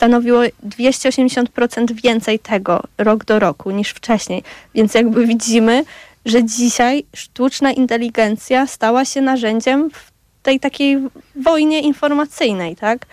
stanowiło 280% więcej tego rok do roku niż wcześniej. Więc jakby widzimy, że dzisiaj sztuczna inteligencja stała się narzędziem w tej takiej wojnie informacyjnej, tak?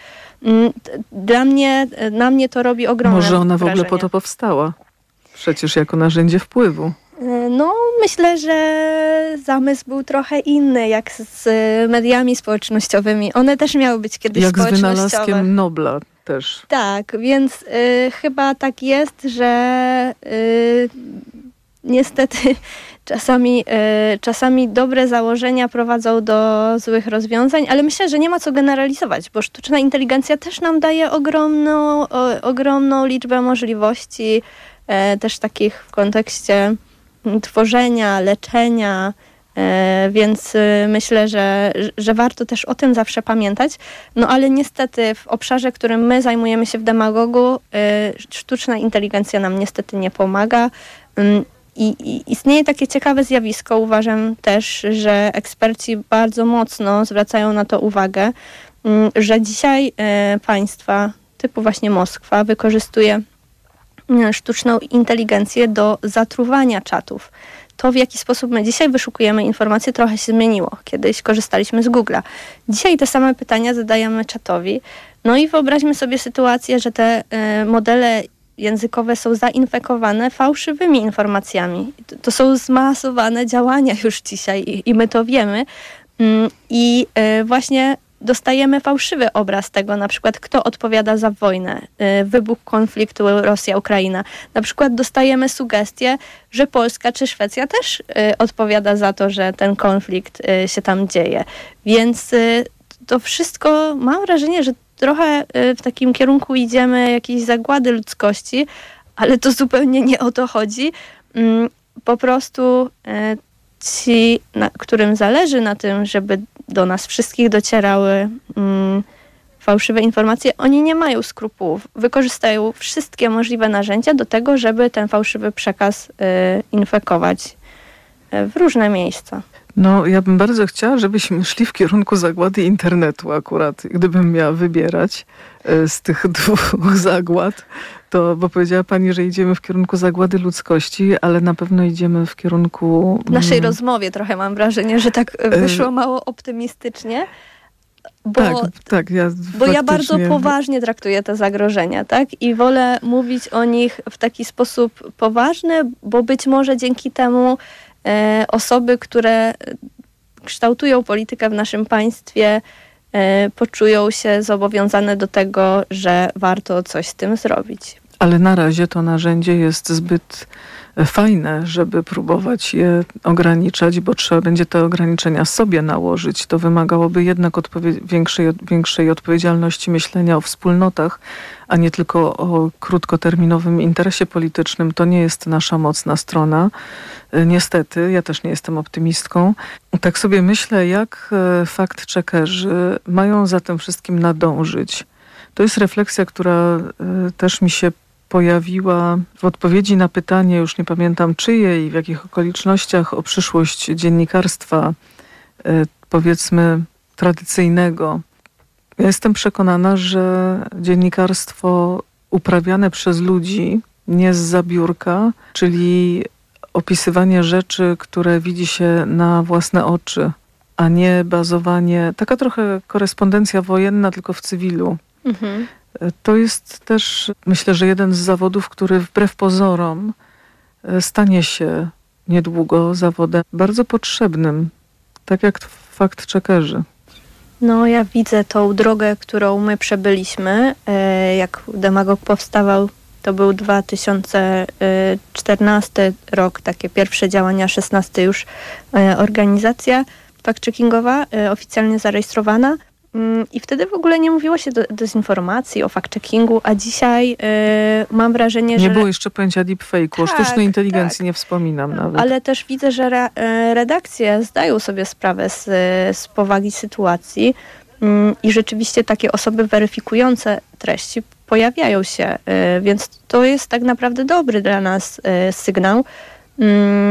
Na mnie to robi ogromne wrażenie. Może ona w ogóle wrażenie. po to powstała? Przecież jako narzędzie wpływu. No, myślę, że zamysł był trochę inny, jak z mediami społecznościowymi. One też miały być kiedyś jak społecznościowe. Jak z wynalazkiem Nobla też. Tak, więc chyba tak jest, że niestety czasami dobre założenia prowadzą do złych rozwiązań, ale myślę, że nie ma co generalizować, bo sztuczna inteligencja też nam daje ogromną liczbę możliwości, też takich w kontekście tworzenia, leczenia, więc myślę, że warto też o tym zawsze pamiętać. No ale niestety w obszarze, którym my zajmujemy się w Demagogu, sztuczna inteligencja nam niestety nie pomaga. I istnieje takie ciekawe zjawisko, uważam też, że eksperci bardzo mocno zwracają na to uwagę, że dzisiaj państwa typu właśnie Moskwa wykorzystuje sztuczną inteligencję do zatruwania czatów. To, w jaki sposób my dzisiaj wyszukujemy informacje, trochę się zmieniło. Kiedyś korzystaliśmy z Google'a. Dzisiaj te same pytania zadajemy czatowi. No i wyobraźmy sobie sytuację, że te modele językowe są zainfekowane fałszywymi informacjami. To są zmasowane działania już dzisiaj i my to wiemy. I właśnie dostajemy fałszywy obraz tego, na przykład kto odpowiada za wojnę, wybuch konfliktu Rosja-Ukraina. Na przykład dostajemy sugestie, że Polska czy Szwecja też odpowiada za to, że ten konflikt się tam dzieje. Więc to wszystko, mam wrażenie, że trochę w takim kierunku idziemy jakiejś zagłady ludzkości, ale to zupełnie nie o to chodzi. Po prostu ci, którym zależy na tym, żeby do nas wszystkich docierały fałszywe informacje, oni nie mają skrupułów. Wykorzystają wszystkie możliwe narzędzia do tego, żeby ten fałszywy przekaz infekować w różne miejsca. No, ja bym bardzo chciała, żebyśmy szli w kierunku zagłady internetu akurat, gdybym miała wybierać z tych dwóch zagład, to, bo powiedziała pani, że idziemy w kierunku zagłady ludzkości, ale na pewno idziemy w kierunku... W naszej rozmowie trochę mam wrażenie, że tak wyszło mało optymistycznie, bo ja bardzo poważnie traktuję te zagrożenia, tak? I wolę mówić o nich w taki sposób poważny, bo być może dzięki temu osoby, które kształtują politykę w naszym państwie, poczują się zobowiązane do tego, że warto coś z tym zrobić. Ale na razie to narzędzie jest zbyt fajne, żeby próbować je ograniczać, bo trzeba będzie te ograniczenia sobie nałożyć. To wymagałoby jednak większej odpowiedzialności myślenia o wspólnotach, a nie tylko o krótkoterminowym interesie politycznym. To nie jest nasza mocna strona. Niestety, ja też nie jestem optymistką. Tak sobie myślę, jak fact-checkerzy mają za tym wszystkim nadążyć. To jest refleksja, która też mi się pojawiła w odpowiedzi na pytanie, już nie pamiętam czyje i w jakich okolicznościach, o przyszłość dziennikarstwa, powiedzmy, tradycyjnego. Ja jestem przekonana, że dziennikarstwo uprawiane przez ludzi, nie zza biurka, czyli opisywanie rzeczy, które widzi się na własne oczy, a nie bazowanie, taka trochę korespondencja wojenna, tylko w cywilu. Mhm. To jest też, myślę, że jeden z zawodów, który wbrew pozorom stanie się niedługo zawodem bardzo potrzebnym, tak jak fact-checkerzy. No, ja widzę tą drogę, którą my przebyliśmy. Jak Demagog powstawał, to był 2014 rok, takie pierwsze działania, 16 już organizacja fact-checkingowa, oficjalnie zarejestrowana. I wtedy w ogóle nie mówiło się dezinformacji, o fact-checkingu, a dzisiaj mam wrażenie, że... Nie było jeszcze pojęcia deepfake'u, o sztucznej inteligencji nie wspominam nawet. Ale też widzę, że redakcje zdają sobie sprawę z powagi sytuacji i rzeczywiście takie osoby weryfikujące treści pojawiają się, więc to jest tak naprawdę dobry dla nas sygnał.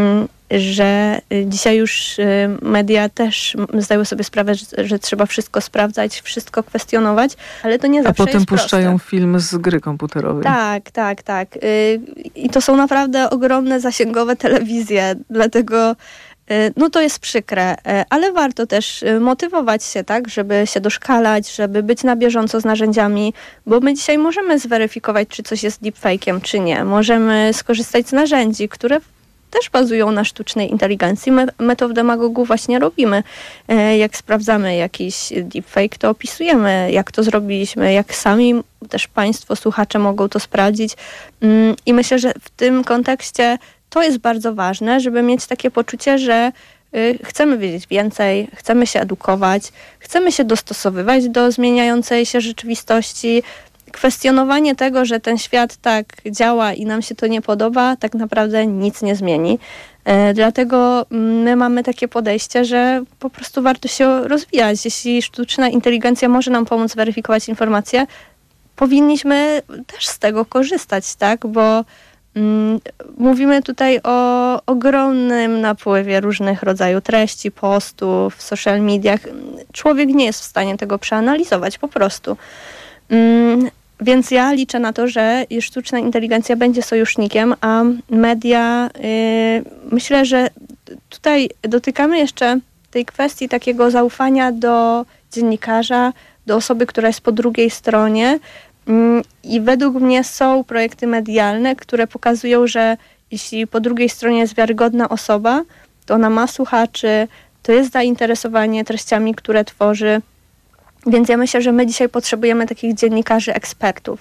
że dzisiaj już media też zdają sobie sprawę, że trzeba wszystko sprawdzać, wszystko kwestionować, ale to nie zawsze jest proste. A potem puszczają film z gry komputerowej. Tak. I to są naprawdę ogromne, zasięgowe telewizje, dlatego to jest przykre, ale warto też motywować się, tak, żeby się doszkalać, żeby być na bieżąco z narzędziami, bo my dzisiaj możemy zweryfikować, czy coś jest deepfake'iem, czy nie. Możemy skorzystać z narzędzi, które też bazują na sztucznej inteligencji. My to w Demagogu właśnie robimy. Jak sprawdzamy jakiś deepfake, to opisujemy, jak to zrobiliśmy, jak sami też Państwo, słuchacze mogą to sprawdzić. I myślę, że w tym kontekście to jest bardzo ważne, żeby mieć takie poczucie, że chcemy wiedzieć więcej, chcemy się edukować, chcemy się dostosowywać do zmieniającej się rzeczywistości. Kwestionowanie tego, że ten świat tak działa i nam się to nie podoba, tak naprawdę nic nie zmieni. Dlatego my mamy takie podejście, że po prostu warto się rozwijać. Jeśli sztuczna inteligencja może nam pomóc weryfikować informacje, powinniśmy też z tego korzystać, tak? Bo mówimy tutaj o ogromnym napływie różnych rodzajów treści, postów w social mediach. Człowiek nie jest w stanie tego przeanalizować po prostu. Więc ja liczę na to, że sztuczna inteligencja będzie sojusznikiem, a media, myślę, że tutaj dotykamy jeszcze tej kwestii takiego zaufania do dziennikarza, do osoby, która jest po drugiej stronie. I według mnie są projekty medialne, które pokazują, że jeśli po drugiej stronie jest wiarygodna osoba, to ona ma słuchaczy, to jest zainteresowanie treściami, które tworzy. Więc ja myślę, że my dzisiaj potrzebujemy takich dziennikarzy, ekspertów.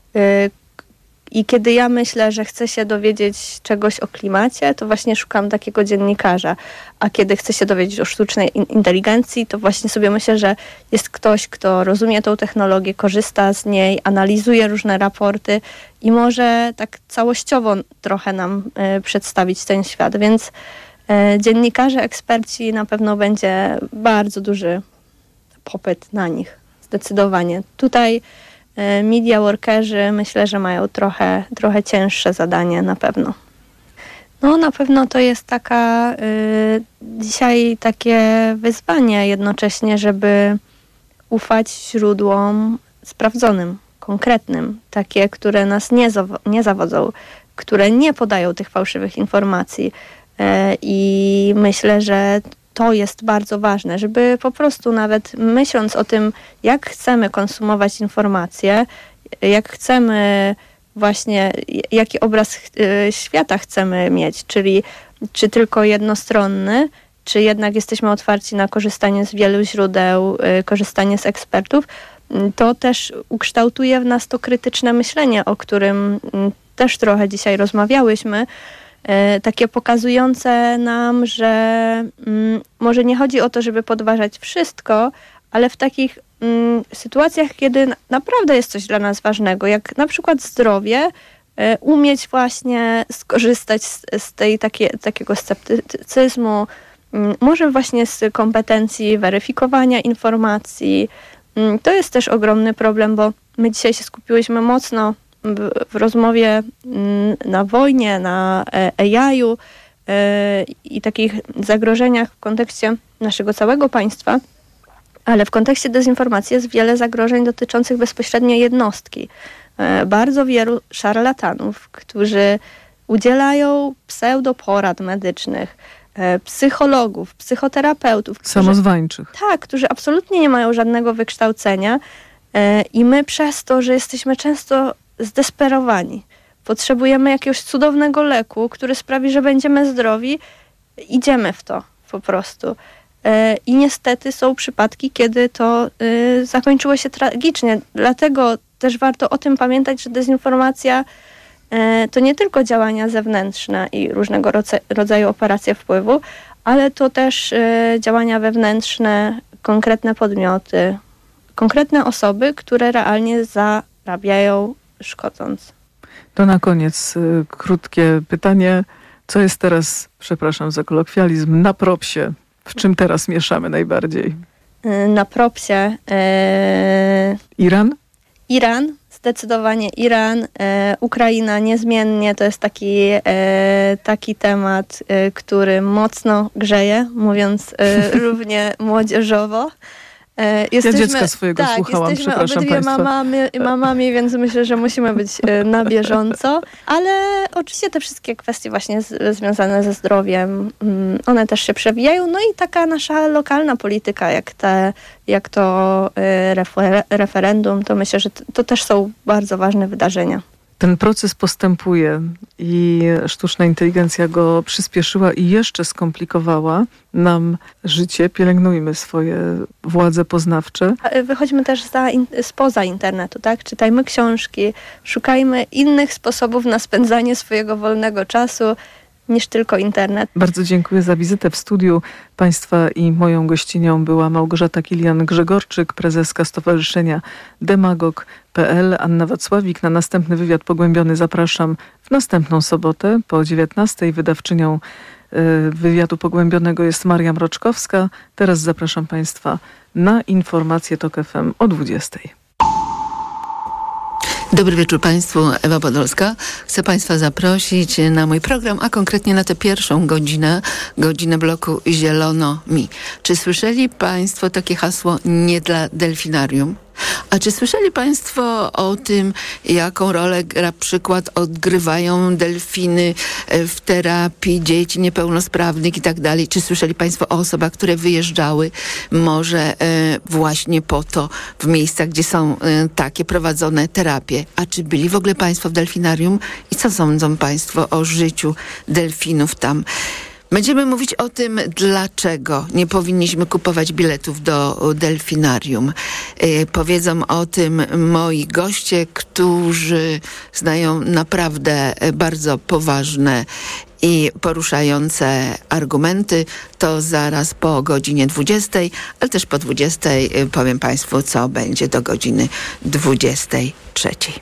I kiedy ja myślę, że chcę się dowiedzieć czegoś o klimacie, to właśnie szukam takiego dziennikarza. A kiedy chcę się dowiedzieć o sztucznej inteligencji, to właśnie sobie myślę, że jest ktoś, kto rozumie tą technologię, korzysta z niej, analizuje różne raporty i może tak całościowo trochę nam przedstawić ten świat. Więc dziennikarze, eksperci, na pewno będzie bardzo duży popyt na nich. Zdecydowanie. Tutaj media workerzy myślę, że mają trochę cięższe zadanie na pewno. Na pewno to jest dzisiaj takie wyzwanie jednocześnie, żeby ufać źródłom sprawdzonym, konkretnym, takie, które nas nie zawodzą, które nie podają tych fałszywych informacji. I myślę, że to jest bardzo ważne, żeby po prostu nawet myśląc o tym, jak chcemy konsumować informacje, jak chcemy właśnie, jaki obraz świata chcemy mieć, czyli czy tylko jednostronny, czy jednak jesteśmy otwarci na korzystanie z wielu źródeł, korzystanie z ekspertów, to też ukształtuje w nas to krytyczne myślenie, o którym też trochę dzisiaj rozmawiałyśmy, takie pokazujące nam, że może nie chodzi o to, żeby podważać wszystko, ale w takich sytuacjach, kiedy naprawdę jest coś dla nas ważnego, jak na przykład zdrowie, umieć właśnie skorzystać z takiego sceptycyzmu, może właśnie z kompetencji weryfikowania informacji. To jest też ogromny problem, bo my dzisiaj się skupiłyśmy mocno w rozmowie na wojnie, na AI-u i takich zagrożeniach w kontekście naszego całego państwa, ale w kontekście dezinformacji jest wiele zagrożeń dotyczących bezpośrednio jednostki. Bardzo wielu szarlatanów, którzy udzielają pseudoporad medycznych, psychologów, psychoterapeutów. Samozwańczych. Którzy absolutnie nie mają żadnego wykształcenia i my przez to, że jesteśmy często zdesperowani, potrzebujemy jakiegoś cudownego leku, który sprawi, że będziemy zdrowi, idziemy w to po prostu. I niestety są przypadki, kiedy to zakończyło się tragicznie. Dlatego też warto o tym pamiętać, że dezinformacja to nie tylko działania zewnętrzne i różnego rodzaju operacje wpływu, ale to też działania wewnętrzne, konkretne podmioty, konkretne osoby, które realnie zarabiają szkodząc. To na koniec krótkie pytanie. Co jest teraz, przepraszam za kolokwializm, na propsie? W czym teraz mieszamy najbardziej? Na propsie. Iran? Iran, zdecydowanie Iran, Ukraina niezmiennie to jest taki temat, który mocno grzeje, mówiąc równie młodzieżowo. Ja dziecka swojego słuchałam, jesteśmy przepraszam obydwie Państwa. mamami, więc myślę, że musimy być na bieżąco. Ale oczywiście te wszystkie kwestie właśnie związane ze zdrowiem, one też się przewijają. No i taka nasza lokalna polityka, jak to referendum, to myślę, że to też są bardzo ważne wydarzenia. Ten proces postępuje i sztuczna inteligencja go przyspieszyła i jeszcze skomplikowała nam życie. Pielęgnujmy swoje władze poznawcze. Wychodźmy też spoza internetu, tak? Czytajmy książki, szukajmy innych sposobów na spędzanie swojego wolnego czasu niż tylko internet. Bardzo dziękuję za wizytę w studiu. Państwa i moją gościnią była Małgorzata Kilian-Grzegorczyk, prezeska Stowarzyszenia Demagog.pl. Anna Wacławik. Na następny wywiad pogłębiony zapraszam w następną sobotę po 19:00. Wydawczynią wywiadu pogłębionego jest Maria Mroczkowska. Teraz zapraszam Państwa na informacje TOK FM o 20:00. Dobry wieczór Państwu, Ewa Podolska. Chcę Państwa zaprosić na mój program, a konkretnie na tę pierwszą godzinę bloku Zielono Mi. Czy słyszeli Państwo takie hasło "nie dla delfinarium"? A czy słyszeli Państwo o tym, jaką rolę na przykład odgrywają delfiny w terapii dzieci niepełnosprawnych i tak dalej? Czy słyszeli Państwo o osobach, które wyjeżdżały może właśnie po to w miejscach, gdzie są takie prowadzone terapie? A czy byli w ogóle Państwo w delfinarium? I co sądzą Państwo o życiu delfinów tam? Będziemy mówić o tym, dlaczego nie powinniśmy kupować biletów do delfinarium. Powiedzą o tym moi goście, którzy znają naprawdę bardzo poważne i poruszające argumenty. To zaraz po godzinie 20:00, ale też po 20:00 powiem Państwu, co będzie do godziny 23:00.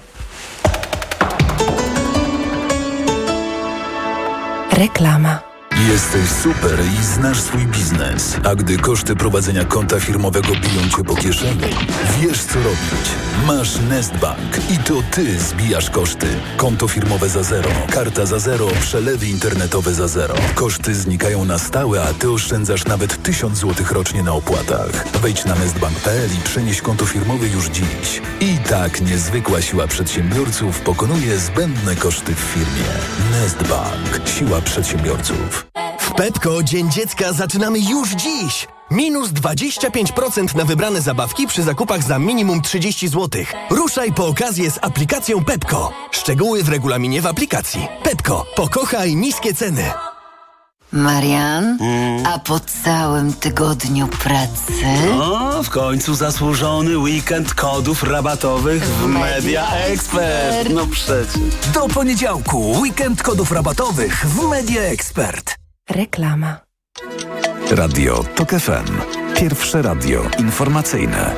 Reklama. Jesteś super i znasz swój biznes, a gdy koszty prowadzenia konta firmowego biją cię po kieszeni, wiesz co robić. Masz Nestbank i to ty zbijasz koszty. Konto firmowe za zero, karta za zero, przelewy internetowe za zero. Koszty znikają na stałe, a ty oszczędzasz nawet 1000 zł rocznie na opłatach. Wejdź na nestbank.pl i przenieś konto firmowe już dziś. I tak niezwykła siła przedsiębiorców pokonuje zbędne koszty w firmie. Nestbank. Siła przedsiębiorców. W Pepko Dzień Dziecka zaczynamy już dziś. Minus 25% na wybrane zabawki przy zakupach za minimum 30 zł. Ruszaj po okazję z aplikacją Pepko. Szczegóły w regulaminie w aplikacji. Pepko. Pokochaj niskie ceny. Marian, a po całym tygodniu pracy? O, w końcu zasłużony weekend kodów rabatowych w Media Expert. No przecież. Do poniedziałku weekend kodów rabatowych w Media Expert. Reklama. Radio TOK FM. Pierwsze radio informacyjne.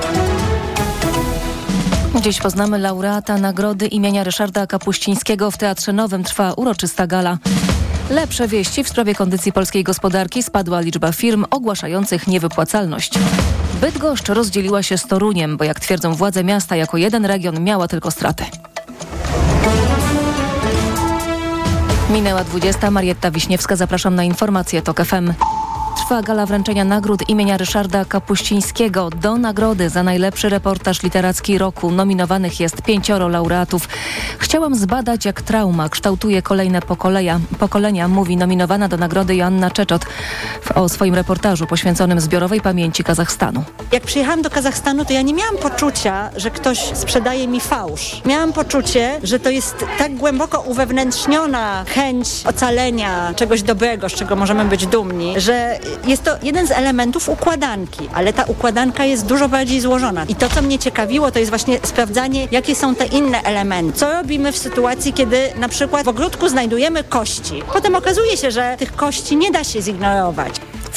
Dziś poznamy laureata nagrody imienia Ryszarda Kapuścińskiego. W Teatrze Nowym trwa uroczysta gala. Lepsze wieści w sprawie kondycji polskiej gospodarki. Spadła liczba firm ogłaszających niewypłacalność. Bydgoszcz rozdzieliła się z Toruniem, bo jak twierdzą władze miasta, jako jeden region miała tylko straty. Minęła 20:00. Marietta Wiśniewska. Zapraszam na informacje TOK FM. Trwa gala wręczenia nagród imienia Ryszarda Kapuścińskiego. Do nagrody za najlepszy reportaż literacki roku nominowanych jest 5 laureatów. Chciałam zbadać, jak trauma kształtuje kolejne pokolenia, mówi nominowana do nagrody Joanna Czeczot o swoim reportażu poświęconym zbiorowej pamięci Kazachstanu. Jak przyjechałam do Kazachstanu, to ja nie miałam poczucia, że ktoś sprzedaje mi fałsz. Miałam poczucie, że to jest tak głęboko uwewnętrzniona chęć ocalenia czegoś dobrego, z czego możemy być dumni, że jest to jeden z elementów układanki, ale ta układanka jest dużo bardziej złożona. I to, co mnie ciekawiło, to jest właśnie sprawdzanie, jakie są te inne elementy. Co robimy w sytuacji, kiedy na przykład w ogródku znajdujemy kości. Potem okazuje się, że tych kości nie da się zignorować. W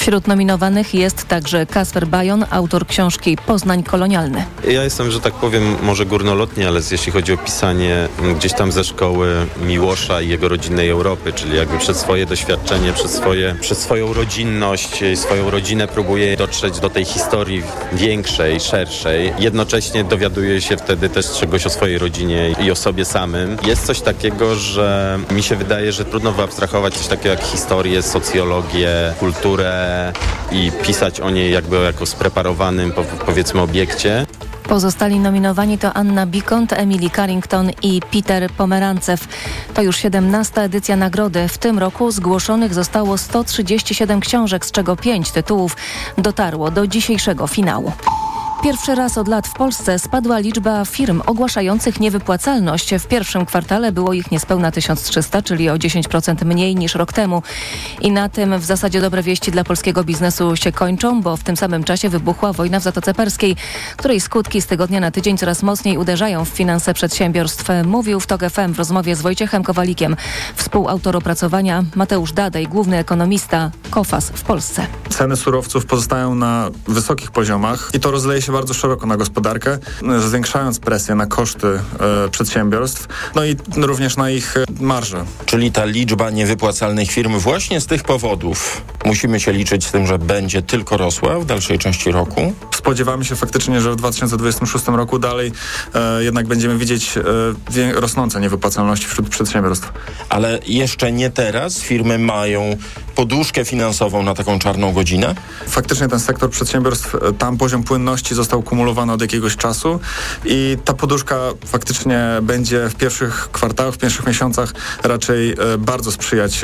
Wśród nominowanych jest także Kasper Bajon, autor książki Poznań kolonialny. Ja jestem, że tak powiem, może górnolotnie, ale jeśli chodzi o pisanie gdzieś tam ze szkoły Miłosza i jego rodzinnej Europy, czyli jakby przez swoje doświadczenie, przez swoją rodzinność, swoją rodzinę próbuję dotrzeć do tej historii większej, szerszej. Jednocześnie dowiaduję się wtedy też czegoś o swojej rodzinie i o sobie samym. Jest coś takiego, że mi się wydaje, że trudno wyabstrahować coś takiego jak historię, socjologię, kulturę i pisać o niej jakby jako spreparowanym, powiedzmy, obiekcie. Pozostali nominowani to Anna Bikont, Emily Carrington i Peter Pomerancew. To już 17. edycja nagrody. W tym roku zgłoszonych zostało 137 książek, z czego 5 tytułów dotarło do dzisiejszego finału. Pierwszy raz od lat w Polsce spadła liczba firm ogłaszających niewypłacalność. W pierwszym kwartale było ich niespełna 1300, czyli o 10% mniej niż rok temu. I na tym w zasadzie dobre wieści dla polskiego biznesu się kończą, bo w tym samym czasie wybuchła wojna w Zatoce Perskiej, której skutki z tygodnia na tydzień coraz mocniej uderzają w finanse przedsiębiorstw. Mówił w TOK FM w rozmowie z Wojciechem Kowalikiem, współautor opracowania Mateusz Dadej, główny ekonomista KOFAS w Polsce. Ceny surowców pozostają na wysokich poziomach i to rozleje się bardzo szeroko na gospodarkę, zwiększając presję na koszty przedsiębiorstw, no i również na ich marże. Czyli ta liczba niewypłacalnych firm właśnie z tych powodów musimy się liczyć z tym, że będzie tylko rosła w dalszej części roku? Spodziewamy się faktycznie, że w 2026 roku dalej jednak będziemy widzieć rosnące niewypłacalności wśród przedsiębiorstw. Ale jeszcze nie teraz firmy mają poduszkę finansową na taką czarną godzinę? Faktycznie ten sektor przedsiębiorstw, tam poziom płynności został kumulowany od jakiegoś czasu i ta poduszka faktycznie będzie w pierwszych kwartałach, w pierwszych miesiącach raczej bardzo sprzyjać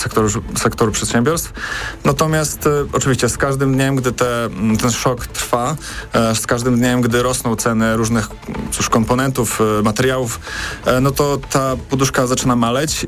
sektoru przedsiębiorstw. Natomiast oczywiście z każdym dniem, gdy ten szok trwa, z każdym dniem, gdy rosną ceny różnych komponentów, materiałów, no to ta poduszka zaczyna maleć.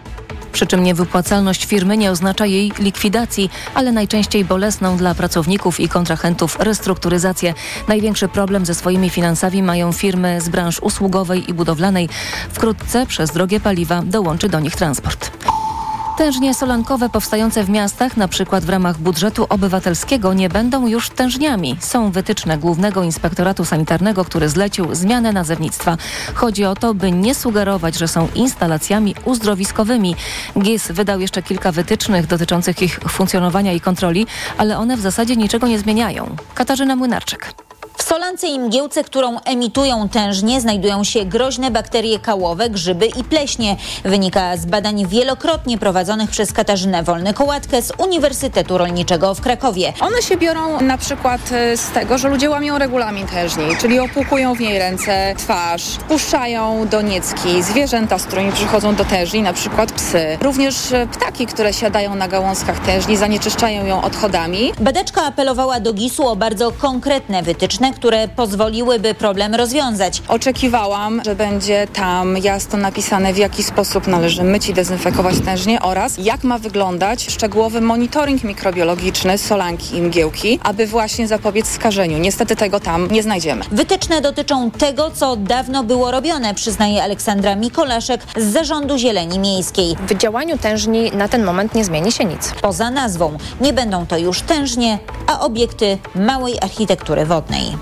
Przy czym niewypłacalność firmy nie oznacza jej likwidacji, ale najczęściej bolesną dla pracowników i kontrahentów restrukturyzację. Największy problem ze swoimi finansami mają firmy z branż usługowej i budowlanej. Wkrótce przez drogie paliwa dołączy do nich transport. Tężnie solankowe powstające w miastach, na przykład w ramach budżetu obywatelskiego, nie będą już tężniami. Są wytyczne Głównego Inspektoratu Sanitarnego, który zlecił zmianę nazewnictwa. Chodzi o to, by nie sugerować, że są instalacjami uzdrowiskowymi. GIS wydał jeszcze kilka wytycznych dotyczących ich funkcjonowania i kontroli, ale one w zasadzie niczego nie zmieniają. Katarzyna Młynarczyk. W solance i mgiełce, którą emitują tężnie, znajdują się groźne bakterie kałowe, grzyby i pleśnie. Wynika z badań wielokrotnie prowadzonych przez Katarzynę Wolny-Kołatkę z Uniwersytetu Rolniczego w Krakowie. One się biorą na przykład z tego, że ludzie łamią regulamin tężni, czyli opłukują w niej ręce, twarz, wpuszczają do niecki zwierzęta, z którymi przychodzą do tężni, na przykład psy. Również ptaki, które siadają na gałązkach tężni, zanieczyszczają ją odchodami. Badaczka apelowała do GIS-u o bardzo konkretne wytyczne, które pozwoliłyby problem rozwiązać. Oczekiwałam, że będzie tam jasno napisane, w jaki sposób należy myć i dezynfekować tężnie oraz jak ma wyglądać szczegółowy monitoring mikrobiologiczny solanki i mgiełki, aby właśnie zapobiec skażeniu. Niestety tego tam nie znajdziemy. Wytyczne dotyczą tego, co dawno było robione, przyznaje Aleksandra Mikolaszek z Zarządu Zieleni Miejskiej. W działaniu tężni na ten moment nie zmieni się nic. Poza nazwą nie będą to już tężnie, a obiekty małej architektury wodnej.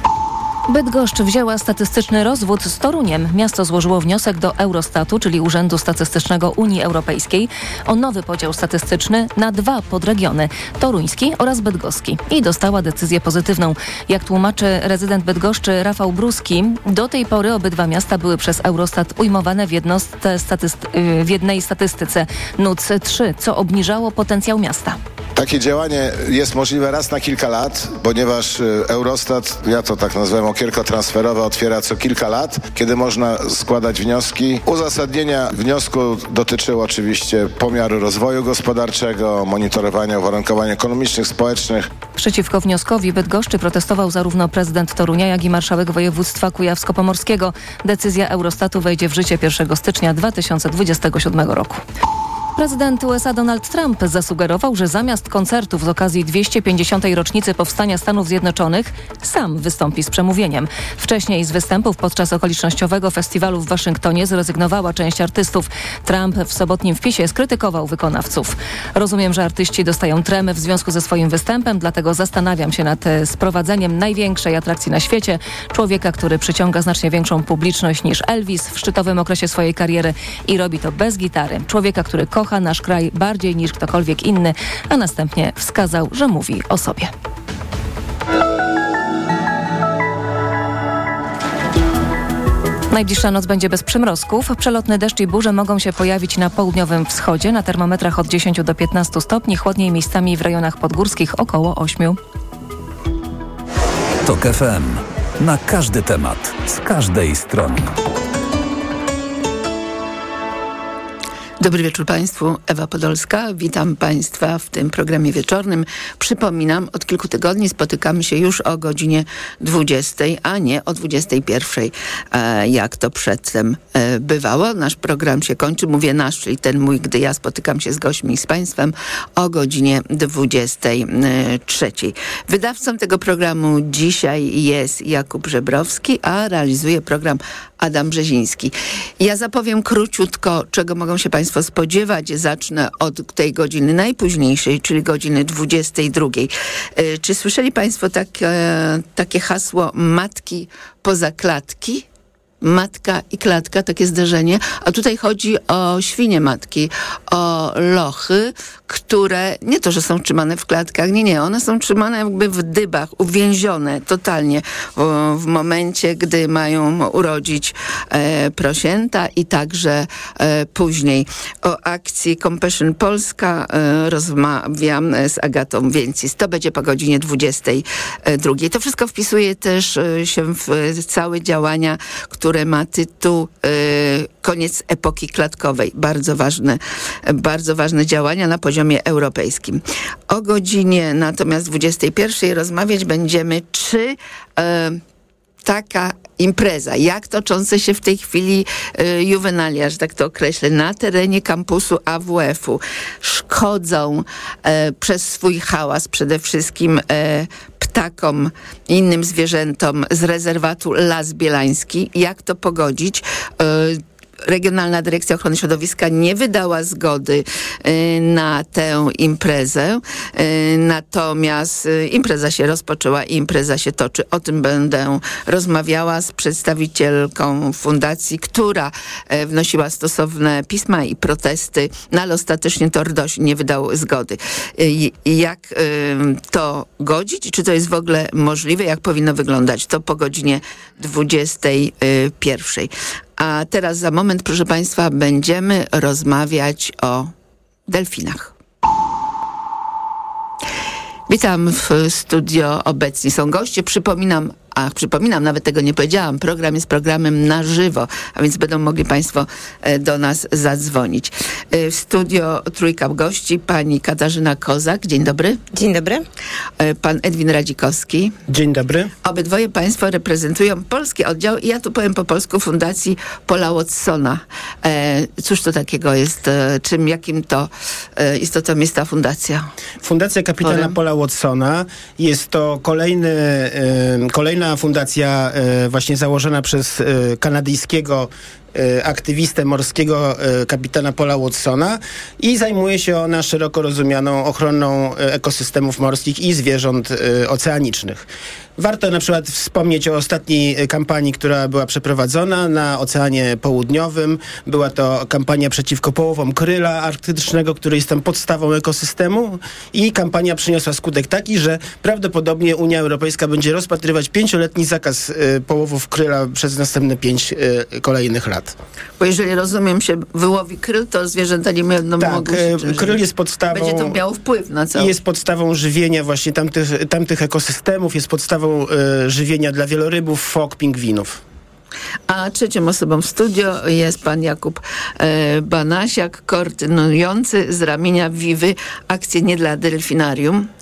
Bydgoszcz wzięła statystyczny rozwód z Toruniem. Miasto złożyło wniosek do Eurostatu, czyli Urzędu Statystycznego Unii Europejskiej, o nowy podział statystyczny na 2 podregiony, toruński oraz bydgoski. I dostała decyzję pozytywną. Jak tłumaczy rezydent Bydgoszczy Rafał Bruski, do tej pory obydwa miasta były przez Eurostat ujmowane w jednej statystyce NUTS 3, co obniżało potencjał miasta. Takie działanie jest możliwe raz na kilka lat, ponieważ Eurostat, ja to tak nazywam, okierko transferowe otwiera co kilka lat, kiedy można składać wnioski. Uzasadnienia wniosku dotyczyły oczywiście pomiaru rozwoju gospodarczego, monitorowania uwarunkowań ekonomicznych, społecznych. Przeciwko wnioskowi Bydgoszczy protestował zarówno prezydent Torunia, jak i marszałek województwa kujawsko-pomorskiego. Decyzja Eurostatu wejdzie w życie 1 stycznia 2027 roku. Prezydent USA Donald Trump zasugerował, że zamiast koncertów z okazji 250. rocznicy powstania Stanów Zjednoczonych sam wystąpi z przemówieniem. Wcześniej z występów podczas okolicznościowego festiwalu w Waszyngtonie zrezygnowała część artystów. Trump w sobotnim wpisie skrytykował wykonawców. Rozumiem, że artyści dostają tremy w związku ze swoim występem, dlatego zastanawiam się nad sprowadzeniem największej atrakcji na świecie, człowieka, który przyciąga znacznie większą publiczność niż Elvis w szczytowym okresie swojej kariery i robi to bez gitary. Człowieka, który kocha nasz kraj bardziej niż ktokolwiek inny, a następnie wskazał, że mówi o sobie. Najbliższa noc będzie bez przymrozków. Przelotne deszcze i burze mogą się pojawić na południowym wschodzie. Na termometrach od 10 do 15 stopni, chłodniej miejscami w rejonach podgórskich około 8. TOK FM. Na każdy temat, z każdej strony. Dobry wieczór Państwu, Ewa Podolska. Witam Państwa w tym programie wieczornym. Przypominam, od kilku tygodni spotykamy się już o godzinie 20, a nie o 21, jak to przedtem bywało. Nasz program się kończy, mówię nasz, czyli ten mój, gdy ja spotykam się z gośćmi i z Państwem o godzinie 23. Wydawcą tego programu dzisiaj jest Jakub Żebrowski, a realizuje program Adam Brzeziński. Ja zapowiem króciutko, czego mogą się Państwo spodziewać. Zacznę od tej godziny najpóźniejszej, czyli godziny 22. Czy słyszeli Państwo takie hasło matki poza klatki? Matka i klatka, takie zderzenie. A tutaj chodzi o świnie matki, o lochy, które nie to, że są trzymane w klatkach, nie, one są trzymane jakby w dybach, uwięzione totalnie w momencie, gdy mają urodzić prosięta i także później. O akcji Compassion Polska rozmawiam z Agatą Więcis. To będzie po godzinie 22. To wszystko wpisuje też się w całe działania, które ma tytuł Koniec epoki klatkowej. Bardzo ważne działania na poziomie europejskim. O godzinie natomiast 21 rozmawiać będziemy, czy taka impreza, jak toczące się w tej chwili juwenalia, że tak to określę, na terenie kampusu AWF-u szkodzą przez swój hałas przede wszystkim ptakom i innym zwierzętom z rezerwatu Las Bielański. Jak to pogodzić? Regionalna Dyrekcja Ochrony Środowiska nie wydała zgody na tę imprezę, natomiast impreza się rozpoczęła i impreza się toczy. O tym będę rozmawiała z przedstawicielką fundacji, która wnosiła stosowne pisma i protesty, no ale ostatecznie to RDOŚ nie wydał zgody. Jak to godzić i czy to jest w ogóle możliwe, jak powinno wyglądać? To po godzinie 21. A teraz za moment, proszę Państwa, będziemy rozmawiać o delfinach. Witam w studio, obecni są goście. Przypominam, nawet tego nie powiedziałam, program jest programem na żywo, a więc będą mogli Państwo do nas zadzwonić. W studio trójka gości, pani Katarzyna Kozak, dzień dobry. Dzień dobry. Pan Edwin Radzikowski. Dzień dobry. Obydwoje Państwo reprezentują polski oddział i ja tu powiem po polsku Fundacji Paula Watsona. Cóż to takiego jest? Jakim to istotą jest ta fundacja? Fundacja kapitana Paula Watsona jest to kolejna fundacja właśnie założona przez kanadyjskiego aktywistę morskiego kapitana Paula Watsona i zajmuje się ona szeroko rozumianą ochroną ekosystemów morskich i zwierząt oceanicznych. Warto na przykład wspomnieć o ostatniej kampanii, która była przeprowadzona na Oceanie Południowym. Była to kampania przeciwko połowom kryla arktycznego, który jest tam podstawą ekosystemu i kampania przyniosła skutek taki, że prawdopodobnie Unia Europejska będzie rozpatrywać 5-letni zakaz połowów kryla przez następne 5 kolejnych lat. Bo jeżeli rozumiem się wyłowi kryl, to zwierzęta nie będą mogły się... Kryl jest podstawą... Będzie to miało wpływ na całość. Jest podstawą żywienia właśnie tamtych ekosystemów, jest podstawą żywienia dla wielorybów, fok, pingwinów. A trzecią osobą w studio jest pan Jakub Banasiak, koordynujący z ramienia Wiwy akcję Nie dla Delfinarium.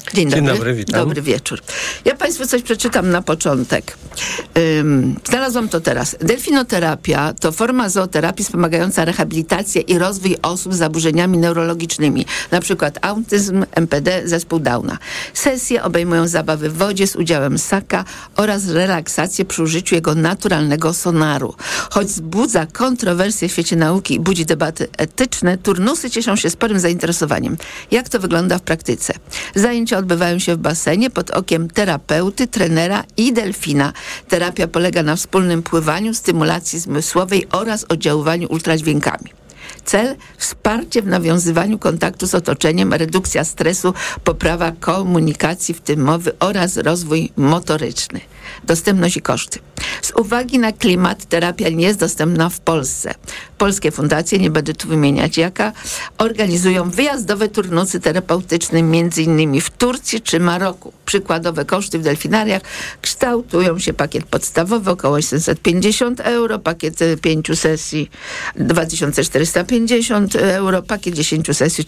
Dzień dobry. Dzień dobry, witam. Dobry wieczór. Ja Państwu coś przeczytam na początek. Znalazłam to teraz. Delfinoterapia to forma zooterapii wspomagająca rehabilitację i rozwój osób z zaburzeniami neurologicznymi, na przykład autyzm, MPD, zespół Downa. Sesje obejmują zabawy w wodzie z udziałem ssaka oraz relaksację przy użyciu jego naturalnego sonaru. Choć wzbudza kontrowersje w świecie nauki i budzi debaty etyczne, turnusy cieszą się sporym zainteresowaniem. Jak to wygląda w praktyce? Zajęcia odbywają się w basenie pod okiem terapeuty, trenera i delfina. Terapia polega na wspólnym pływaniu, stymulacji zmysłowej oraz oddziaływaniu ultradźwiękami. Cel: wsparcie w nawiązywaniu kontaktu z otoczeniem, redukcja stresu, poprawa komunikacji, w tym mowy, oraz rozwój motoryczny. Dostępność i koszty. Z uwagi na klimat terapia nie jest dostępna w Polsce. Polskie fundacje, nie będę tu wymieniać jaka, organizują wyjazdowe turnusy terapeutyczne m.in. w Turcji czy Maroku. Przykładowe koszty w delfinariach kształtują się: pakiet podstawowy około 850 euro, pakiet 5 sesji 2450 euro, pakiet 10 sesji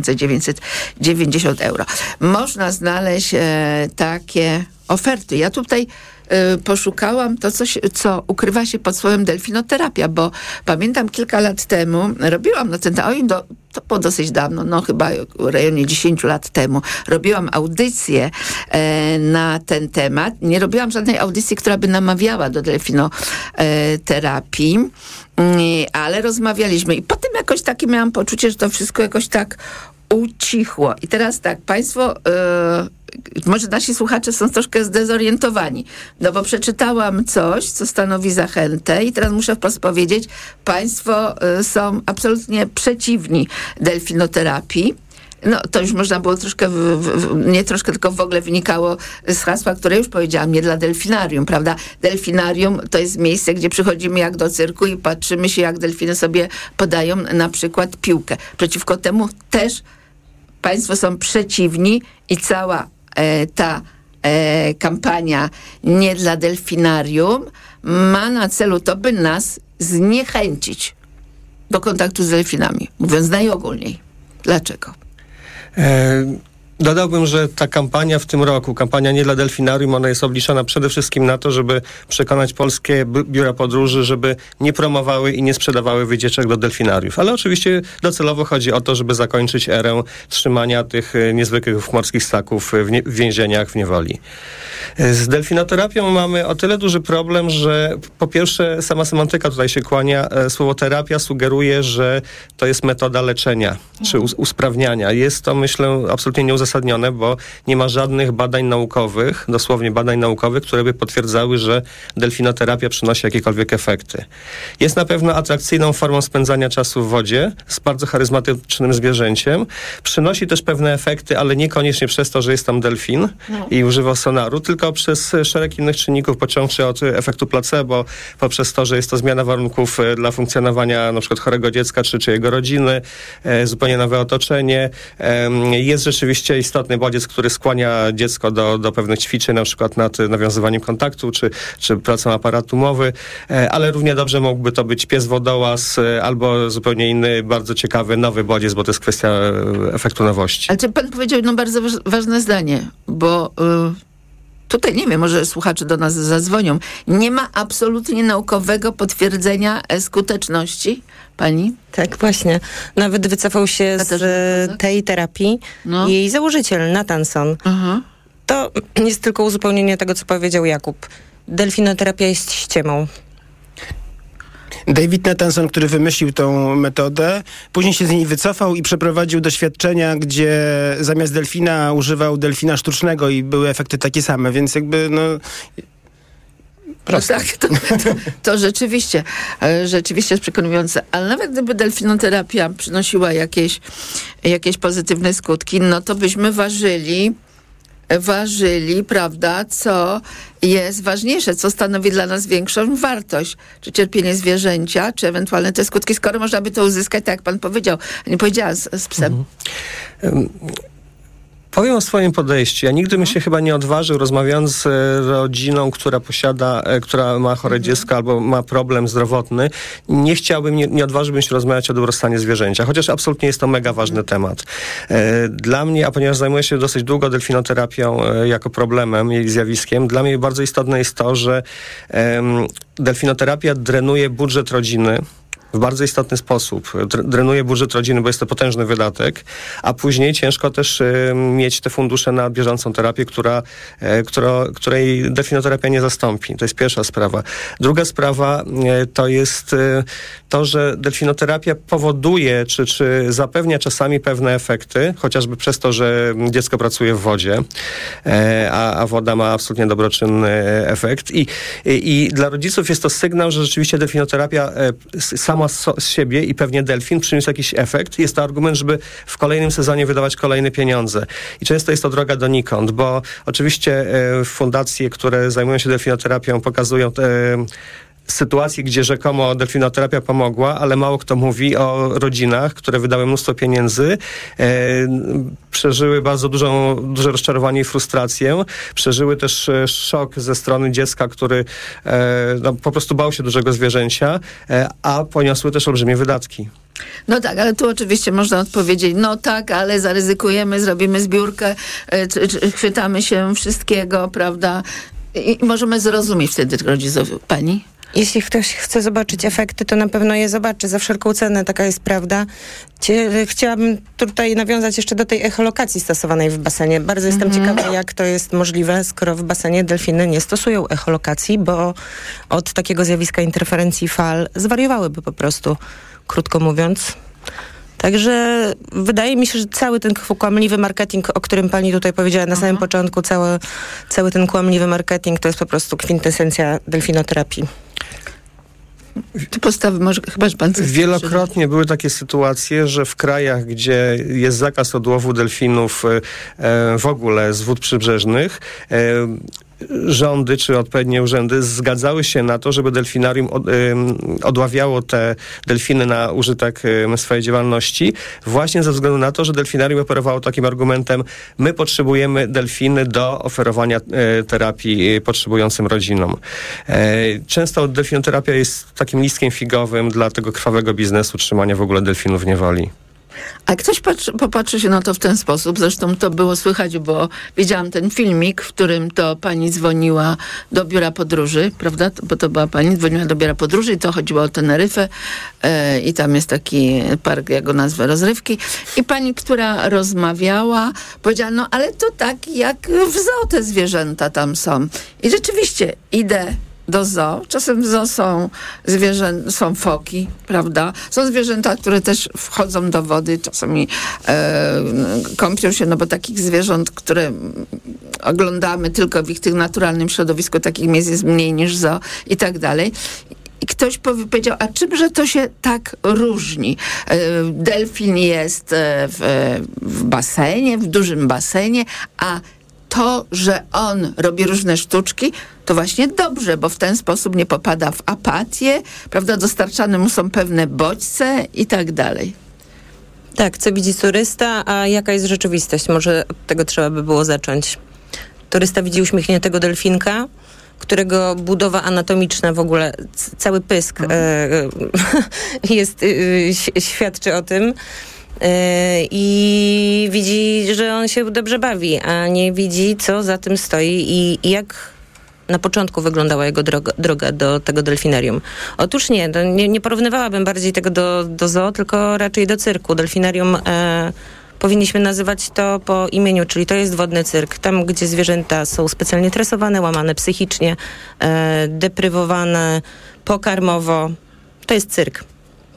3990 euro. Można znaleźć takie oferty. Ja tutaj poszukałam to coś, co ukrywa się pod słowem delfinoterapia, bo pamiętam kilka lat temu robiłam na ten to było dosyć dawno, chyba w rejonie 10 lat temu, robiłam audycję na ten temat. Nie robiłam żadnej audycji, która by namawiała do delfinoterapii, ale rozmawialiśmy i potem jakoś takie miałam poczucie, że to wszystko jakoś tak ucichło. I teraz tak, Państwo, może nasi słuchacze są troszkę zdezorientowani, bo przeczytałam coś, co stanowi zachętę i teraz muszę wprost powiedzieć, Państwo są absolutnie przeciwni delfinoterapii. To już można było troszkę, nie troszkę, tylko w ogóle wynikało z hasła, które już powiedziałam, nie dla delfinarium, prawda? Delfinarium to jest miejsce, gdzie przychodzimy jak do cyrku i patrzymy się, jak delfiny sobie podają na przykład piłkę. Przeciwko temu też Państwo są przeciwni i cała ta kampania nie dla delfinarium ma na celu to, by nas zniechęcić do kontaktu z delfinami, mówiąc najogólniej. Dlaczego? Dodałbym, że ta kampania w tym roku, kampania nie dla delfinarium, ona jest obliczona przede wszystkim na to, żeby przekonać polskie biura podróży, żeby nie promowały i nie sprzedawały wycieczek do delfinariów. Ale oczywiście docelowo chodzi o to, żeby zakończyć erę trzymania tych niezwykłych morskich ssaków w więzieniach, w niewoli. Z delfinoterapią mamy o tyle duży problem, że po pierwsze sama semantyka tutaj się kłania. Słowo terapia sugeruje, że to jest metoda leczenia czy usprawniania. Jest to, myślę, absolutnie nieuzasadnione, bo nie ma żadnych badań naukowych, dosłownie badań naukowych, które by potwierdzały, że delfinoterapia przynosi jakiekolwiek efekty. Jest na pewno atrakcyjną formą spędzania czasu w wodzie z bardzo charyzmatycznym zwierzęciem. Przynosi też pewne efekty, ale niekoniecznie przez to, że jest tam delfin i używa sonaru, tylko przez szereg innych czynników, począwszy od efektu placebo, poprzez to, że jest to zmiana warunków dla funkcjonowania na przykład chorego dziecka czy jego rodziny, zupełnie nowe otoczenie. Jest rzeczywiście istotny bodziec, który skłania dziecko do pewnych ćwiczeń, na przykład nad nawiązywaniem kontaktu, czy pracą aparatu mowy, ale równie dobrze mógłby to być pies wodołaz albo zupełnie inny, bardzo ciekawy, nowy bodziec, bo to jest kwestia efektu nowości. Ale czy pan powiedział bardzo ważne zdanie, bo tutaj, nie wiem, może słuchacze do nas zadzwonią, nie ma absolutnie naukowego potwierdzenia skuteczności pani? Tak, właśnie. Nawet wycofał się z tej terapii jej założyciel, Nathanson. To jest tylko uzupełnienie tego, co powiedział Jakub. Delfinoterapia jest ściemą. David Nathanson, który wymyślił tą metodę, później się z niej wycofał i przeprowadził doświadczenia, gdzie zamiast delfina używał delfina sztucznego i były efekty takie same, więc jakby proste. Tak, to rzeczywiście jest przekonujące. Ale nawet gdyby delfinoterapia przynosiła jakieś pozytywne skutki, to byśmy ważyli, prawda, co jest ważniejsze, co stanowi dla nas większą wartość. Czy cierpienie zwierzęcia, czy ewentualne te skutki, skoro można by to uzyskać, tak jak pan powiedział, nie powiedziałam, z psem. Powiem o swoim podejściu. Ja nigdy bym się chyba nie odważył, rozmawiając z rodziną, która ma chore dziecko albo ma problem zdrowotny, nie odważyłbym się rozmawiać o dobrostanie zwierzęcia, chociaż absolutnie jest to mega ważny temat. Dla mnie, a ponieważ zajmuję się dosyć długo delfinoterapią jako problemem, jej zjawiskiem, dla mnie bardzo istotne jest to, że delfinoterapia drenuje budżet rodziny w bardzo istotny sposób. Drenuje budżet rodziny, bo jest to potężny wydatek, a później ciężko też mieć te fundusze na bieżącą terapię, której delfinoterapia nie zastąpi. To jest pierwsza sprawa. Druga sprawa to jest to, że delfinoterapia powoduje, czy zapewnia czasami pewne efekty, chociażby przez to, że dziecko pracuje w wodzie, a woda ma absolutnie dobroczynny efekt. I dla rodziców jest to sygnał, że rzeczywiście delfinoterapia sama z siebie i pewnie delfin przyniósł jakiś efekt. Jest to argument, żeby w kolejnym sezonie wydawać kolejne pieniądze. I często jest to droga donikąd, bo oczywiście fundacje, które zajmują się delfinoterapią, pokazują sytuacje, gdzie rzekomo delfinoterapia pomogła, ale mało kto mówi o rodzinach, które wydały mnóstwo pieniędzy, przeżyły bardzo duże rozczarowanie i frustrację, przeżyły też szok ze strony dziecka, który po prostu bał się dużego zwierzęcia, a poniosły też olbrzymie wydatki. No tak, ale tu oczywiście można odpowiedzieć, no tak, ale zaryzykujemy, zrobimy zbiórkę, chwytamy się wszystkiego, prawda? I możemy zrozumieć wtedy rodziców. Pani? Jeśli ktoś chce zobaczyć efekty, to na pewno je zobaczy za wszelką cenę, taka jest prawda. Chciałabym tutaj nawiązać jeszcze do tej echolokacji stosowanej w basenie. Bardzo jestem ciekawa, jak to jest możliwe, skoro w basenie delfiny nie stosują echolokacji, bo od takiego zjawiska interferencji fal zwariowałyby po prostu, krótko mówiąc. Także wydaje mi się, że cały ten kłamliwy marketing, o którym pani tutaj powiedziała na samym początku, cały ten kłamliwy marketing to jest po prostu kwintesencja delfinoterapii. Tu postawy, może chyba, że pan wielokrotnie były takie sytuacje, że w krajach, gdzie jest zakaz odłowu delfinów w ogóle z wód przybrzeżnych, rządy czy odpowiednie urzędy zgadzały się na to, żeby delfinarium odławiało te delfiny na użytek swojej działalności, właśnie ze względu na to, że delfinarium operowało takim argumentem: my potrzebujemy delfiny do oferowania terapii potrzebującym rodzinom. Często delfinoterapia jest takim listkiem figowym dla tego krwawego biznesu trzymania w ogóle delfinów w niewoli. A ktoś popatrzy się na to w ten sposób, zresztą to było słychać, bo widziałam ten filmik, w którym to pani dzwoniła do biura podróży, prawda? Bo to była pani, dzwoniła do biura podróży i to chodziło o Teneryfę i tam jest taki park, jak go nazwę, rozrywki. I pani, która rozmawiała, powiedziała, no ale to tak jak w zoo te zwierzęta tam są. I rzeczywiście idę do zoo. Czasem w zoo są foki, prawda? Są zwierzęta, które też wchodzą do wody, czasami kąpią się, no bo takich zwierząt, które oglądamy tylko w ich tym naturalnym środowisku, takich miejsc jest mniej niż zoo i tak dalej. I ktoś powiedział, a czymże to się tak różni? Delfin jest w basenie, w dużym basenie, a to, że on robi różne sztuczki, to właśnie dobrze, bo w ten sposób nie popada w apatię, prawda? Dostarczane mu są pewne bodźce i tak dalej. Tak, co widzi turysta, a jaka jest rzeczywistość? Może od tego trzeba by było zacząć. Turysta widzi uśmiechniętego delfinka, którego budowa anatomiczna w ogóle, cały pysk świadczy o tym. I widzi, że on się dobrze bawi, a nie widzi, co za tym stoi i jak na początku wyglądała jego droga do tego delfinarium. Otóż nie porównywałabym bardziej tego do zoo, tylko raczej do cyrku. Delfinarium powinniśmy nazywać to po imieniu, czyli to jest wodny cyrk. Tam, gdzie zwierzęta są specjalnie tresowane, łamane psychicznie, deprywowane pokarmowo. To jest cyrk.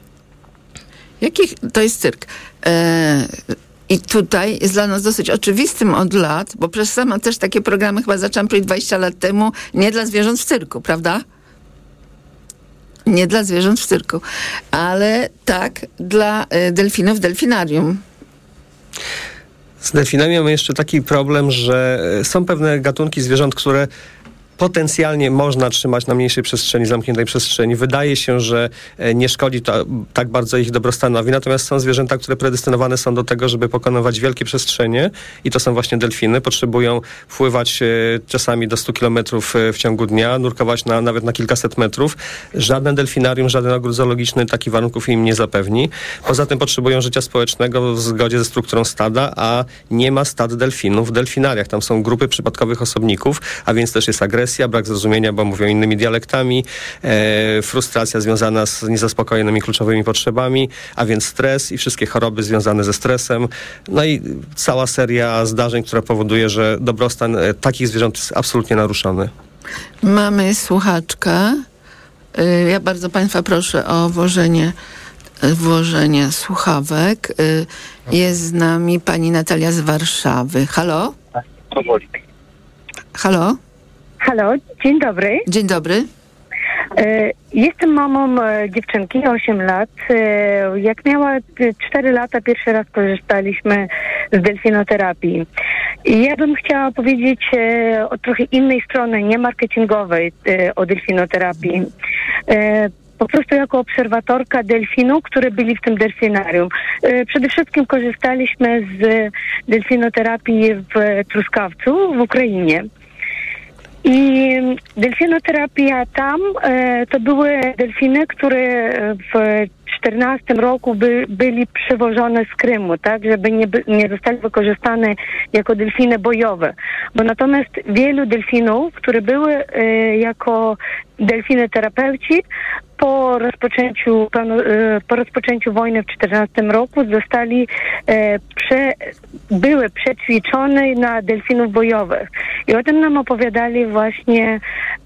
To jest cyrk. I tutaj jest dla nas dosyć oczywistym od lat, bo przecież sama też takie programy chyba zaczęłam prowadzić 20 lat temu, nie dla zwierząt w cyrku, prawda? Nie dla zwierząt w cyrku, ale tak dla delfinów w delfinarium. Z delfinami mamy jeszcze taki problem, że są pewne gatunki zwierząt, które potencjalnie można trzymać na mniejszej przestrzeni, zamkniętej przestrzeni. Wydaje się, że nie szkodzi to tak bardzo ich dobrostanowi, natomiast są zwierzęta, które predestynowane są do tego, żeby pokonywać wielkie przestrzenie i to są właśnie delfiny. Potrzebują pływać czasami do 100 km w ciągu dnia, nurkować nawet na kilkaset metrów. Żadne delfinarium, żaden ogród zoologiczny takich warunków im nie zapewni. Poza tym potrzebują życia społecznego w zgodzie ze strukturą stada, a nie ma stad delfinów w delfinariach. Tam są grupy przypadkowych osobników, a więc też jest agresja, brak zrozumienia, bo mówią innymi dialektami, frustracja związana z niezaspokojonymi kluczowymi potrzebami, a więc stres i wszystkie choroby związane ze stresem. No i cała seria zdarzeń, która powoduje, że dobrostan takich zwierząt jest absolutnie naruszony. Mamy słuchaczkę. Ja bardzo Państwa proszę o włożenie słuchawek. Jest z nami pani Natalia z Warszawy. Halo? Halo? Halo, dzień dobry. Dzień dobry. Jestem mamą dziewczynki, 8 lat. Jak miała 4 lata, pierwszy raz korzystaliśmy z delfinoterapii. I ja bym chciała powiedzieć o trochę innej strony, nie marketingowej, o delfinoterapii. Po prostu jako obserwatorka delfinów, które byli w tym delfinarium. Przede wszystkim korzystaliśmy z delfinoterapii w Truskawcu, w Ukrainie. I delfinoterapia tam to były delfiny, które w 2014 roku byli przywożone z Krymu, tak, żeby nie zostali wykorzystane jako delfiny bojowe. Bo natomiast wielu delfinów, które były jako delfiny terapeuci, po rozpoczęciu wojny w 2014 roku były przećwiczone na delfinów bojowych. I o tym nam opowiadali właśnie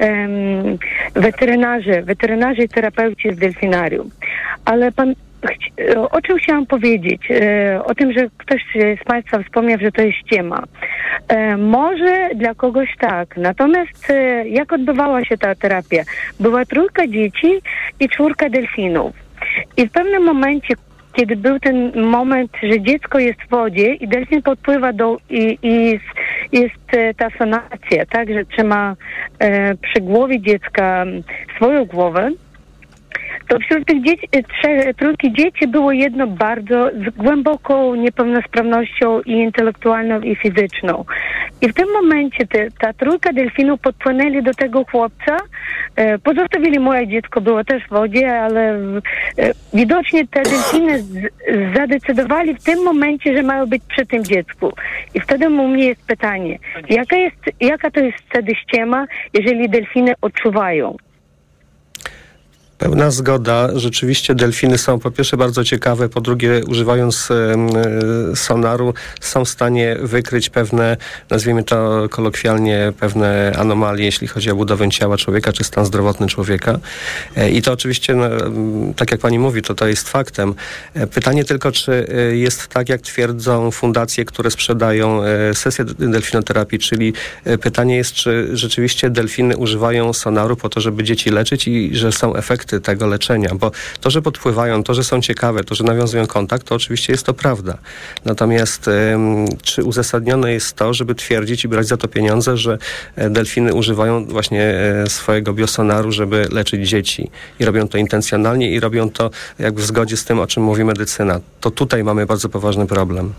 weterynarze i terapeuci z delfinarium. Ale o czym chciałam powiedzieć? O tym, że ktoś z Państwa wspomniał, że to jest ściema. Może dla kogoś tak. Natomiast jak odbywała się ta terapia? Była 3 dzieci i 4 delfinów. I w pewnym momencie, kiedy był ten moment, że dziecko jest w wodzie i delfin podpływa i jest ta sonacja, tak, że trzyma przy głowie dziecka swoją głowę, to wśród tych trójki dzieci było jedno bardzo z głęboką niepełnosprawnością i intelektualną, i fizyczną. I w tym momencie ta 3 delfinów podpłynęli do tego chłopca, pozostawili moje dziecko, było też w wodzie, ale widocznie te delfiny zadecydowali w tym momencie, że mają być przy tym dziecku. I wtedy u mnie jest pytanie, jaka to jest wtedy ściema, jeżeli delfiny odczuwają? Pełna zgoda. Rzeczywiście delfiny są po pierwsze bardzo ciekawe, po drugie używając sonaru są w stanie wykryć pewne, nazwijmy to kolokwialnie, pewne anomalie, jeśli chodzi o budowę ciała człowieka, czy stan zdrowotny człowieka. I to oczywiście, tak jak pani mówi, to jest faktem. Pytanie tylko, czy jest tak, jak twierdzą fundacje, które sprzedają sesję delfinoterapii, czyli pytanie jest, czy rzeczywiście delfiny używają sonaru po to, żeby dzieci leczyć i że są efekty tego leczenia, bo to, że podpływają, to, że są ciekawe, to, że nawiązują kontakt, to oczywiście jest to prawda. Natomiast czy uzasadnione jest to, żeby twierdzić i brać za to pieniądze, że delfiny używają właśnie swojego biosonaru, żeby leczyć dzieci i robią to intencjonalnie i robią to jakby w zgodzie z tym, o czym mówi medycyna. To tutaj mamy bardzo poważny problem.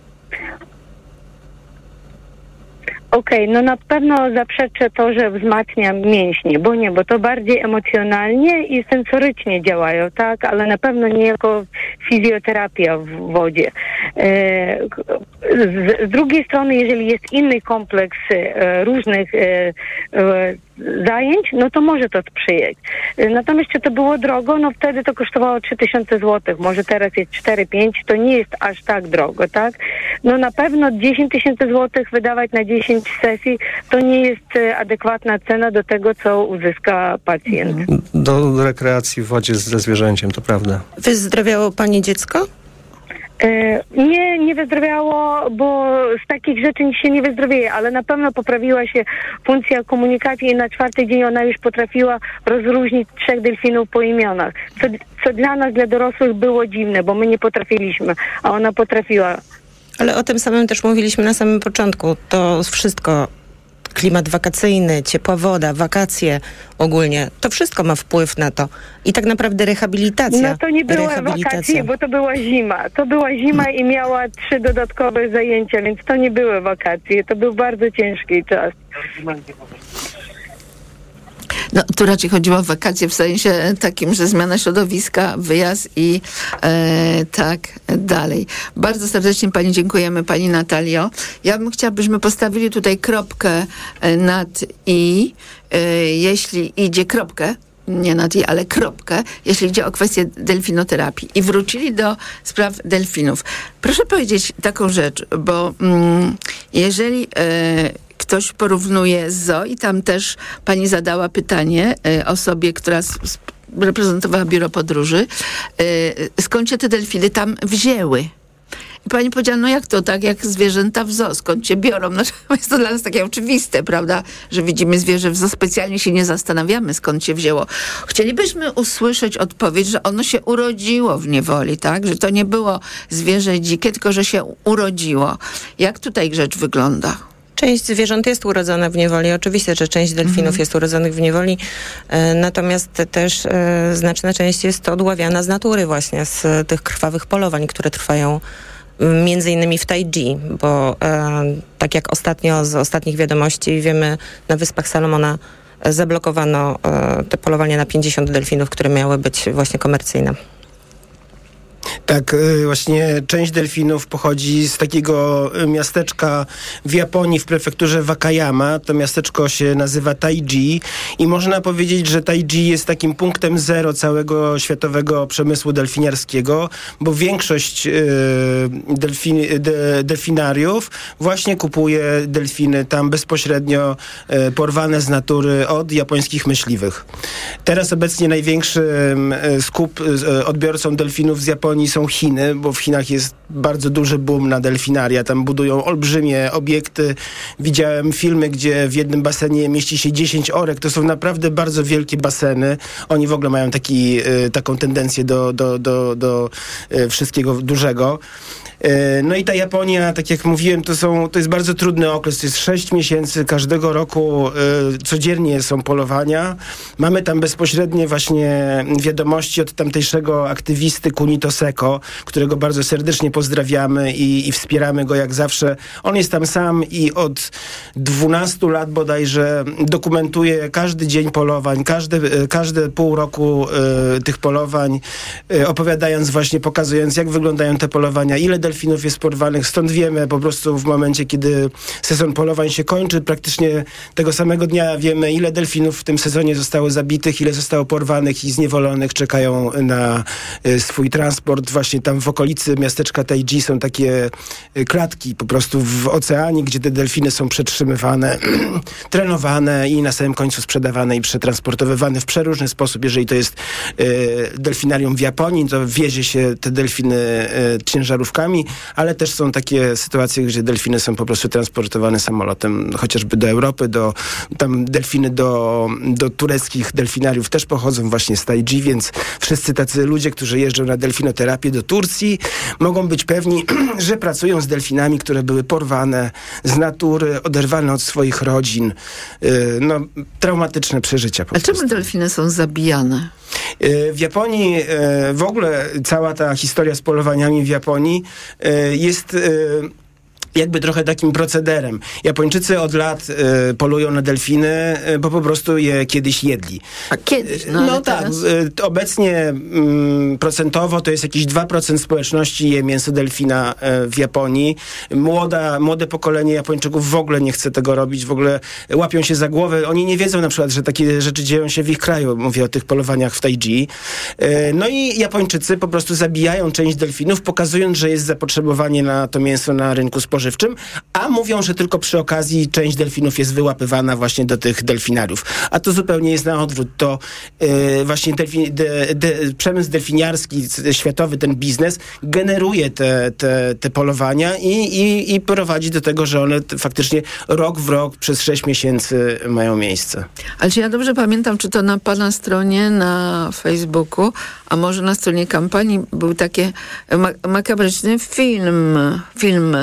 Okej, no na pewno zaprzeczę to, że wzmacnia mięśnie, bo to bardziej emocjonalnie i sensorycznie działają, tak, ale na pewno nie jako fizjoterapia w wodzie. Z drugiej strony, jeżeli jest inny kompleks różnych zajęć, no to może to sprzyjać. Natomiast czy to było drogo, no wtedy to kosztowało 3000 zł, może teraz jest 4-5, to nie jest aż tak drogo, tak? No na pewno 10 000 zł wydawać na 10 sesji, to nie jest adekwatna cena do tego, co uzyska pacjent. Do rekreacji w wodzie ze zwierzęciem, to prawda. Wyzdrowiało pani dziecko? Nie wyzdrowiało, bo z takich rzeczy się nie wyzdrowieje, ale na pewno poprawiła się funkcja komunikacji i na 4. dzień ona już potrafiła rozróżnić 3 delfinów po imionach, co dla nas, dla dorosłych było dziwne, bo my nie potrafiliśmy, a ona potrafiła. Ale o tym samym też mówiliśmy na samym początku. To wszystko klimat wakacyjny, ciepła woda, wakacje ogólnie. To wszystko ma wpływ na to. I tak naprawdę rehabilitacja. No to nie były wakacje, bo to była zima. To była zima i miała 3 dodatkowe zajęcia, więc to nie były wakacje. To był bardzo ciężki czas. No, tu raczej chodziło o wakacje w sensie takim, że zmiana środowiska, wyjazd i tak dalej. Bardzo serdecznie Pani dziękujemy, Pani Natalio. Ja bym chciała, byśmy postawili tutaj kropkę nad i, jeśli idzie kropkę, nie nad i, ale kropkę, jeśli idzie o kwestię delfinoterapii i wrócili do spraw delfinów. Proszę powiedzieć taką rzecz, bo jeżeli ktoś porównuje z zoo i tam też pani zadała pytanie osobie, która reprezentowała biuro podróży, skąd się te delfiny tam wzięły. I pani powiedziała, no jak to, tak jak zwierzęta w zoo, skąd się biorą? No, jest to dla nas takie oczywiste, prawda, że widzimy zwierzę w zoo, specjalnie się nie zastanawiamy, skąd się wzięło. Chcielibyśmy usłyszeć odpowiedź, że ono się urodziło w niewoli, tak, że to nie było zwierzę dzikie, tylko że się urodziło. Jak tutaj rzecz wygląda? Część zwierząt jest urodzona w niewoli. Oczywiście, że część delfinów jest urodzonych w niewoli, natomiast też znaczna część jest odławiana z natury właśnie, z tych krwawych polowań, które trwają między innymi w Taiji, bo tak jak ostatnio z ostatnich wiadomości wiemy, na Wyspach Salomona zablokowano te polowania na 50 delfinów, które miały być właśnie komercyjne. Tak, właśnie część delfinów pochodzi z takiego miasteczka w Japonii w prefekturze Wakayama. To miasteczko się nazywa Taiji i można powiedzieć, że Taiji jest takim punktem zero całego światowego przemysłu delfiniarskiego, bo większość delfinariów właśnie kupuje delfiny tam bezpośrednio porwane z natury od japońskich myśliwych. Teraz obecnie największym odbiorcą delfinów z Japonii są Chiny, bo w Chinach jest bardzo duży boom na delfinaria. Tam budują olbrzymie obiekty. Widziałem filmy, gdzie w jednym basenie mieści się 10 orek. To są naprawdę bardzo wielkie baseny. Oni w ogóle mają taką tendencję do wszystkiego dużego. No i ta Japonia, tak jak mówiłem, to jest bardzo trudny okres. To jest 6 miesięcy każdego roku. Codziennie są polowania. Mamy tam bezpośrednie właśnie wiadomości od tamtejszego aktywisty Kunito Seko, którego bardzo serdecznie pozdrawiamy i wspieramy go jak zawsze. On jest tam sam i od 12 lat bodajże dokumentuje każdy dzień polowań, każde pół roku tych polowań, opowiadając właśnie, pokazując jak wyglądają te polowania, ile delfinów jest porwanych. Stąd wiemy po prostu w momencie, kiedy sezon polowań się kończy, praktycznie tego samego dnia wiemy, ile delfinów w tym sezonie zostało zabitych, ile zostało porwanych i zniewolonych, czekają na swój transport. Właśnie tam w okolicy miasteczka Taiji są takie klatki po prostu w oceanie, gdzie te delfiny są przetrzymywane, trenowane i na samym końcu sprzedawane i przetransportowywane w przeróżny sposób. Jeżeli to jest delfinarium w Japonii, to wiezie się te delfiny ciężarówkami, ale też są takie sytuacje, gdzie delfiny są po prostu transportowane samolotem, chociażby do Europy, tam delfiny do tureckich delfinariów też pochodzą właśnie z Taiji, więc wszyscy tacy ludzie, którzy jeżdżą na delfinoterapię do Turcji, mogą być pewni, że pracują z delfinami, które były porwane z natury, oderwane od swoich rodzin. Traumatyczne przeżycia po prostu. A czemu delfiny są zabijane? W Japonii w ogóle cała ta historia z polowaniami w Japonii jest jakby trochę takim procederem. Japończycy od lat polują na delfiny, bo po prostu je kiedyś jedli. A kiedyś? No tak. Obecnie procentowo to jest jakieś 2% społeczności je mięso delfina w Japonii. Młode pokolenie Japończyków w ogóle nie chce tego robić, w ogóle łapią się za głowę. Oni nie wiedzą na przykład, że takie rzeczy dzieją się w ich kraju. Mówię o tych polowaniach w Taiji. No i Japończycy po prostu zabijają część delfinów, pokazując, że jest zapotrzebowanie na to mięso na rynku spożywczym, a mówią, że tylko przy okazji część delfinów jest wyłapywana właśnie do tych delfinariów. A to zupełnie jest na odwrót. To właśnie przemysł delfiniarski światowy, ten biznes generuje te polowania i prowadzi do tego, że one faktycznie rok w rok przez 6 miesięcy mają miejsce. Ale czy ja dobrze pamiętam, czy to na pana stronie na Facebooku, a może na stronie kampanii był taki makabryczny film,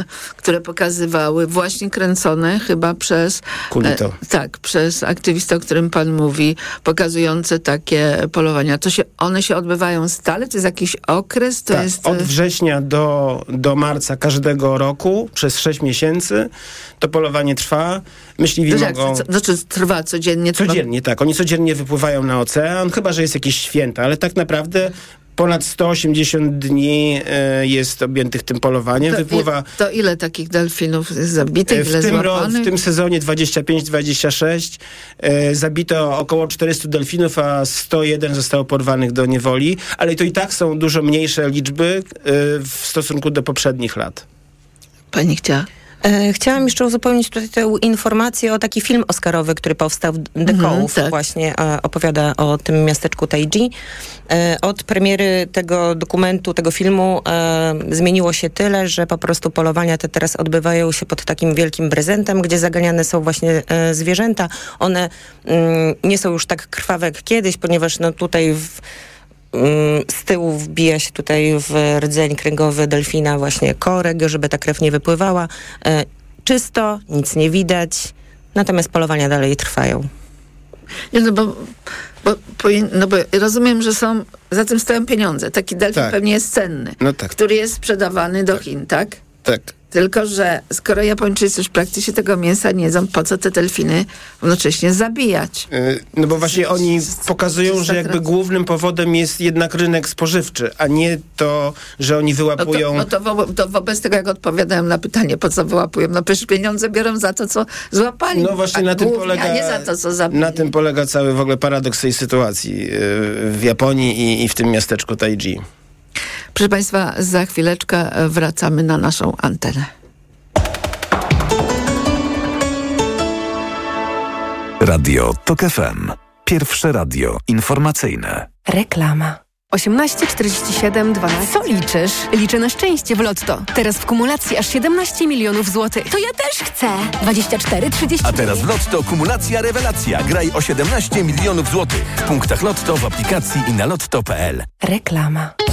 które pokazywały, właśnie kręcone chyba przez Kulito. Przez aktywistę, o którym pan mówi, pokazujące takie polowania. One się odbywają stale? To jest jakiś okres? To jest... Od września do marca każdego roku przez 6 miesięcy to polowanie trwa. Myśliwi mogą... Znaczy trwa codziennie? Codziennie, tak. Oni codziennie wypływają na ocean, chyba że jest jakieś święta, ale tak naprawdę ponad 180 dni jest objętych tym polowaniem. To ile takich delfinów jest zabitych? W tym sezonie 25-26 zabito około 400 delfinów, a 101 zostało porwanych do niewoli, ale to i tak są dużo mniejsze liczby w stosunku do poprzednich lat. Pani chciała? Chciałam jeszcze uzupełnić tutaj tę informację o taki film oscarowy, który powstał w The Cove. Właśnie opowiada o tym miasteczku Taiji. Od premiery tego dokumentu, tego filmu zmieniło się tyle, że po prostu polowania te teraz odbywają się pod takim wielkim prezentem, gdzie zaganiane są właśnie zwierzęta. One nie są już tak krwawe jak kiedyś, ponieważ tutaj z tyłu wbija się tutaj w rdzeń kręgowy delfina właśnie korek, żeby ta krew nie wypływała. Czysto, nic nie widać, natomiast polowania dalej trwają. Nie, bo rozumiem, że za tym stoją pieniądze. Taki delfin pewnie jest cenny, który jest sprzedawany do Chin, tak? Tak. Tylko że skoro Japończycy już praktycznie tego mięsa nie jedzą, po co te delfiny równocześnie zabijać? Bo właśnie oni pokazują, że jakby głównym powodem jest jednak rynek spożywczy, a nie to, że oni wyłapują... To wobec tego, jak odpowiadają na pytanie, po co wyłapują? No przecież pieniądze biorą za to, co złapali. No właśnie na tym polega... A nie za to, co zabili. Na tym polega cały w ogóle paradoks tej sytuacji w Japonii i w tym miasteczku Taiji. Proszę Państwa, za chwileczkę wracamy na naszą antenę. Radio TOK FM. Pierwsze radio informacyjne. Reklama. 18 47 12. Co liczysz? Liczę na szczęście w Lotto. Teraz w kumulacji aż 17 milionów złotych. To ja też chcę. 24 30. A teraz w Lotto kumulacja rewelacja. Graj o 17 milionów złotych. W punktach Lotto, w aplikacji i na lotto.pl. Reklama.